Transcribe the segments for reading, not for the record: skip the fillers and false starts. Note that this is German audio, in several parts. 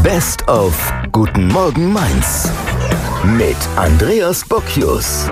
Best of Guten Morgen Mainz mit Andreas Bocchius.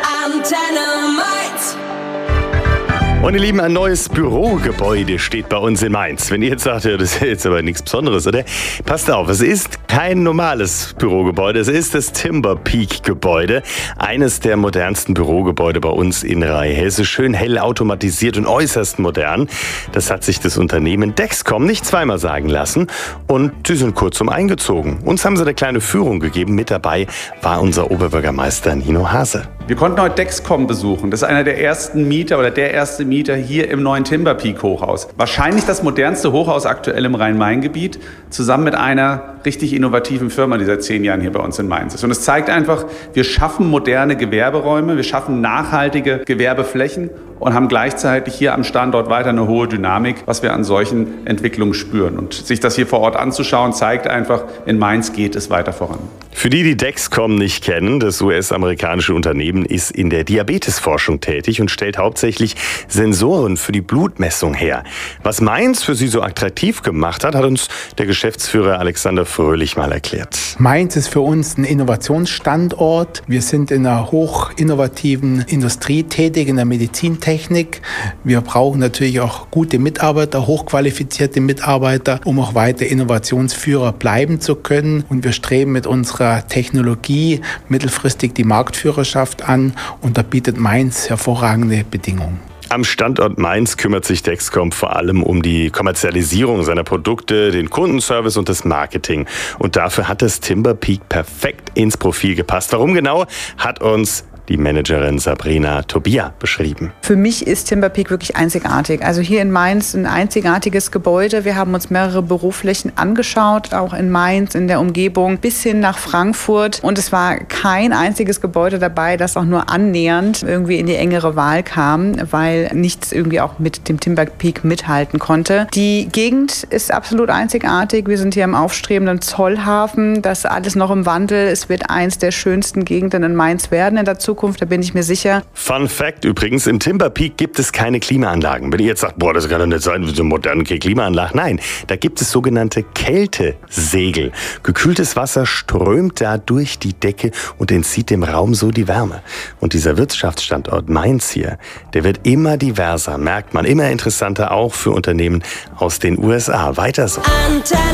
Und ihr Lieben, ein neues Bürogebäude steht bei uns in Mainz. Wenn ihr jetzt sagt, ja, das ist jetzt aber nichts Besonderes, oder? Passt auf, es ist kein normales Bürogebäude, es ist das Timber Peak Gebäude. Eines der modernsten Bürogebäude bei uns in Rheinhesse. Schön hell automatisiert und äußerst modern. Das hat sich das Unternehmen Dexcom nicht zweimal sagen lassen. Und sie sind kurzum eingezogen. Uns haben sie eine kleine Führung gegeben. Mit dabei war unser Oberbürgermeister Nino Hase. Wir konnten heute Dexcom besuchen. Das ist einer der ersten Mieter oder der erste Mieter hier im neuen Timber Peak Hochhaus. Wahrscheinlich das modernste Hochhaus aktuell im Rhein-Main-Gebiet, zusammen mit einer richtig innovativen Firma, die seit 10 Jahren hier bei uns in Mainz ist. Und es zeigt einfach, wir schaffen moderne Gewerberäume, wir schaffen nachhaltige Gewerbeflächen und haben gleichzeitig hier am Standort weiter eine hohe Dynamik, was wir an solchen Entwicklungen spüren. Und sich das hier vor Ort anzuschauen, zeigt einfach, in Mainz geht es weiter voran. Für die Dexcom nicht kennen, das US-amerikanische Unternehmen ist in der Diabetesforschung tätig und stellt hauptsächlich Sensoren für die Blutmessung her. Was Mainz für sie so attraktiv gemacht hat, hat uns der Geschäftsführer Alexander Fröhlich mal erklärt. Mainz ist für uns ein Innovationsstandort. Wir sind in einer hochinnovativen Industrie tätig, in der Medizintechnik. Wir brauchen natürlich auch gute Mitarbeiter, hochqualifizierte Mitarbeiter, um auch weiter Innovationsführer bleiben zu können. Und wir streben mit unserer Technologie mittelfristig die Marktführerschaft an und da bietet Mainz hervorragende Bedingungen. Am Standort Mainz kümmert sich Dexcom vor allem um die Kommerzialisierung seiner Produkte, den Kundenservice und das Marketing. Und dafür hat das Timber Peak perfekt ins Profil gepasst. Warum genau, hat uns die Managerin Sabrina Tobia beschrieben. Für mich ist Timber Peak wirklich einzigartig. Also hier in Mainz ein einzigartiges Gebäude. Wir haben uns mehrere Büroflächen angeschaut, auch in Mainz, in der Umgebung, bis hin nach Frankfurt. Und es war kein einziges Gebäude dabei, das auch nur annähernd irgendwie in die engere Wahl kam, weil nichts irgendwie auch mit dem Timber Peak mithalten konnte. Die Gegend ist absolut einzigartig. Wir sind hier im aufstrebenden Zollhafen. Das ist alles noch im Wandel. Es wird eins der schönsten Gegenden in Mainz werden in der Zukunft, da bin ich mir sicher. Fun Fact übrigens, im Timber Peak gibt es keine Klimaanlagen. Wenn ihr jetzt sagt, boah, das kann doch nicht sein, so moderne Klimaanlagen. Nein, da gibt es sogenannte Kältesegel. Gekühltes Wasser strömt da durch die Decke und entzieht dem Raum so die Wärme. Und dieser Wirtschaftsstandort Mainz hier, der wird immer diverser, merkt man, immer interessanter auch für Unternehmen aus den USA. Weiter so.